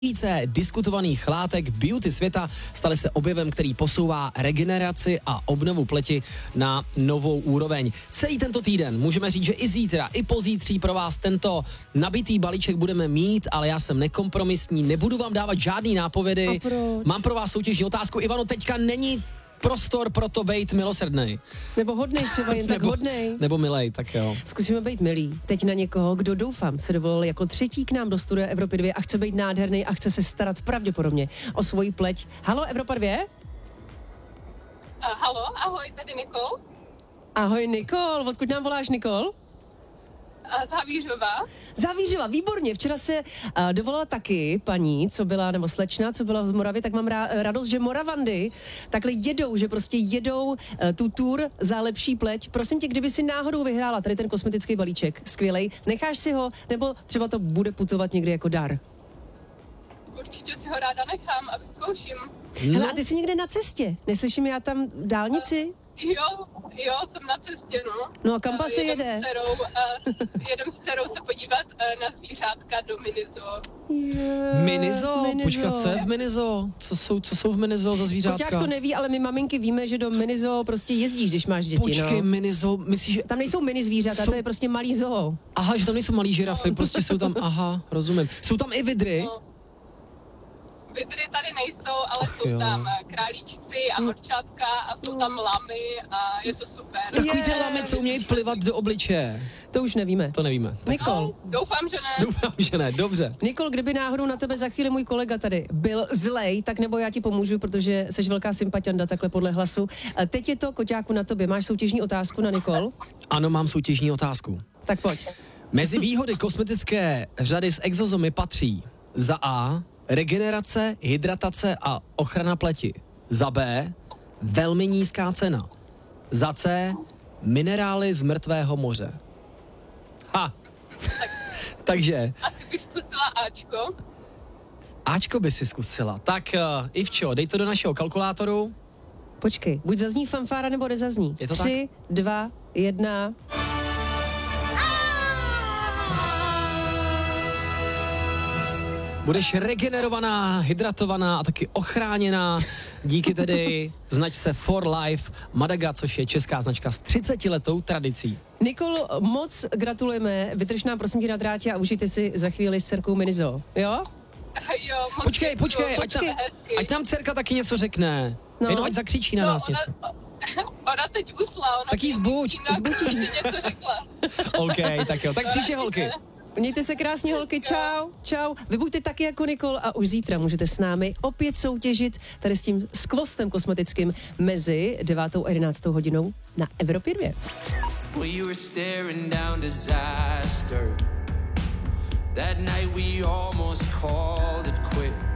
Více diskutovaných látek beauty světa staly se objevem, který posouvá regeneraci a obnovu pleti na novou úroveň. Celý tento týden, můžeme říct, že i zítra, i pozítří pro vás tento nabitý balíček budeme mít, ale já jsem nekompromisní, nebudu vám dávat žádný nápovědy. Mám pro vás soutěžní otázku. Ivano, teďka není prostor pro to bejt milosrdnej. Nebo hodnej třeba, jen tak hodnej. Nebo milej, tak jo. Zkusíme být milí. Teď na někoho, kdo doufám se dovolil jako třetí k nám do studia Evropy 2 a chce být nádherný a chce se starat pravděpodobně o svoji pleť. Halo, Evropa 2? Halo, ahoj, tady Nikol. Ahoj, Nikol. Odkud nám voláš, Nikol? Zavířova, výborně. Včera se dovolala taky paní, co byla, nebo slečna, co byla z Moravy, tak mám radost, že Moravandy takhle jedou, že prostě jedou tu tour za lepší pleť. Prosím tě, kdyby si náhodou vyhrála tady ten kosmetický balíček, skvělej, necháš si ho, nebo třeba to bude putovat někdy jako dar? Určitě si ho ráda nechám a vyzkouším. Hele, a ty jsi někde na cestě? Neslyším já tam dálnici? Jo, jsem na cestě, no. No a kam se jede? Jedem s dcerou se podívat na zvířátka do Minizo. Minizo? Počkat, co je v Minizo? Co jsou v Minizo za zvířátka? Koťák to neví, ale my maminky víme, že do Minizo prostě jezdíš, když máš děti. Počkej, Minizo, myslíš, že... Tam nejsou mini zvířata, to je prostě malý zoo. Aha, že tam nejsou malý žirafy, prostě jsou tam, aha, rozumím. Jsou tam i vidry? No. Vidry tady nejsou, ale jsou tam králíčci a morčátka a jsou tam lamy a je to super. Takový ty lamy, co umějí plivat do obličeje. To už nevíme. To nevíme. Nikol. Doufám, že ne. Dobře. Nikol, kdyby náhodou na tebe za chvíli můj kolega tady byl zlej, tak nebo já ti pomůžu, protože jsi velká sympatianda takhle podle hlasu. A teď je to, Koťáku, na tobě. Máš soutěžní otázku na Nikol? Ano, mám soutěžní otázku. Tak pojď. Mezi výhody kosmetické řady s exozomy patří za A regenerace, hydratace a ochrana pleti. Za B velmi nízká cena. Za C minerály z mrtvého moře. Ha! Takže... Asi bych zkusila Ačko. Ačko by si zkusila. Tak Ivčo, dej to do našeho kalkulátoru. Počkej, buď zazní fanfára, nebo nezazní. Je to 3, 2, 1... Budeš regenerovaná, hydratovaná a taky ochráněná díky tedy značce For Life Madaga, což je česká značka s 30letou tradicí. Nikol, moc gratulujeme, vydrž nám prosím tě na drátě a užijte si za chvíli s dcerkou Minizo, jo? Jo, Počkej, ať nám dcerka taky něco řekne. No. Jenom ať zakřičí na nás něco. Ona teď usla, tak jí zbuď. něco řekla. OK, tak jo, tak příště holky. Mějte se krásně, holky, čau. Vy buďte taky jako Nikol a už zítra můžete s námi opět soutěžit tady s tím skvostem kosmetickým mezi 9. a 11. hodinou na Evropě 2. That night we almost called it quits.